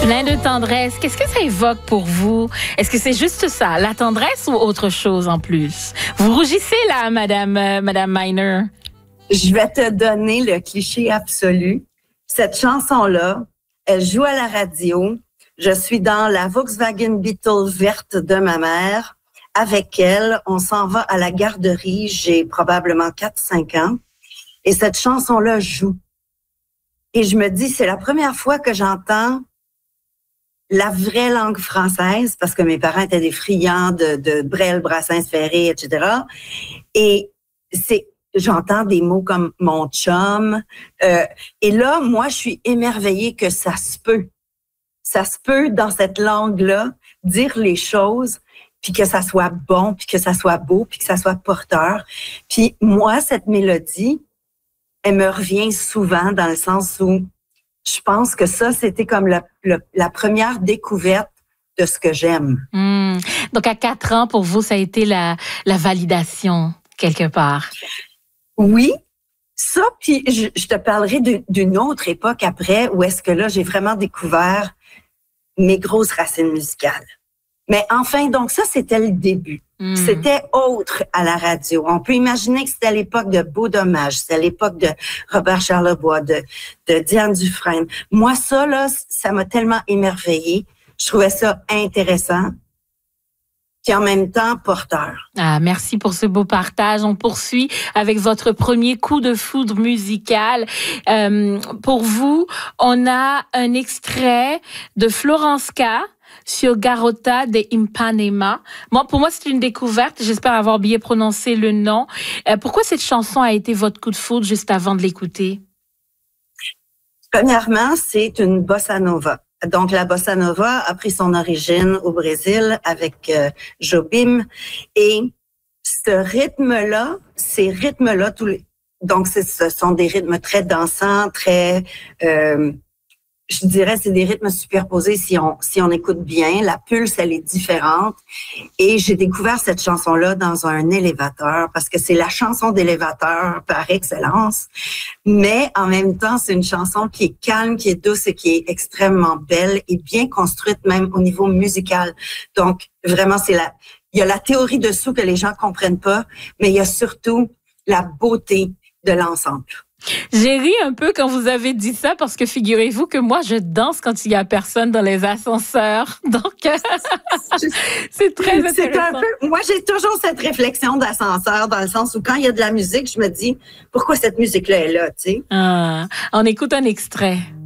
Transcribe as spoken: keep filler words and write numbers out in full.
Plein de tendresse. Qu'est-ce que ça évoque pour vous? Est-ce que c'est juste ça, la tendresse ou autre chose en plus? Vous rougissez là, Madame, euh, Madame Miner. Je vais te donner le cliché absolu. Cette chanson-là, elle joue à la radio. Je suis dans la Volkswagen Beetle verte de ma mère. Avec elle, on s'en va à la garderie. J'ai probablement quatre cinq ans. Et cette chanson-là joue. Et je me dis, c'est la première fois que j'entends la vraie langue française, parce que mes parents étaient des friands de, de Brel, Brassens, Ferré, et cetera. Et c'est, j'entends des mots comme mon chum. Euh, et là, moi, je suis émerveillée que ça se peut. Ça se peut, dans cette langue-là, dire les choses, puis que ça soit bon, puis que ça soit beau, puis que ça soit porteur. Puis moi, cette mélodie, elle me revient souvent dans le sens où je pense que ça, c'était comme la, la, la première découverte de ce que j'aime. Mmh. Donc, à quatre ans, pour vous, ça a été la, la validation, quelque part. Oui, ça, puis je, je te parlerai de, d'une autre époque après, où est-ce que là, j'ai vraiment découvert mes grosses racines musicales. Mais enfin, donc ça, c'était le début. Mmh. C'était autre à la radio. On peut imaginer que c'était à l'époque de Beau Dommage, c'était à l'époque de Robert Charlebois, de, de Diane Dufresne. Moi, ça, là, ça m'a tellement émerveillée. Je trouvais ça intéressant, puis en même temps porteur. Ah, merci pour ce beau partage. On poursuit avec votre premier coup de foudre musical. Euh, pour vous, on a un extrait de Florence K. sur Garota de Ipanema. Moi, pour moi, c'est une découverte. J'espère avoir bien prononcé le nom. Euh, pourquoi cette chanson a été votre coup de foudre juste avant de l'écouter? Premièrement, c'est une bossa nova. Donc, la bossa nova a pris son origine au Brésil avec euh, Jobim. Et ce rythme-là, ces rythmes-là, tous les... donc c'est, ce sont des rythmes très dansants, très... Euh, je dirais, c'est des rythmes superposés si on si on écoute bien. La pulse, elle est différente. Et j'ai découvert cette chanson-là dans un élévateur parce que c'est la chanson d'élévateur par excellence. Mais en même temps, c'est une chanson qui est calme, qui est douce et qui est extrêmement belle et bien construite même au niveau musical. Donc, vraiment, c'est la, il y a la théorie dessous que les gens comprennent pas, mais il y a surtout la beauté de l'ensemble. J'ai ri un peu quand vous avez dit ça parce que figurez-vous que moi, je danse quand il y a personne dans les ascenseurs. Donc, c'est très intéressant. C'est un peu, moi, j'ai toujours cette réflexion d'ascenseur dans le sens où quand il y a de la musique, je me dis, pourquoi cette musique-là est là, tu sais? Ah, on écoute un extrait.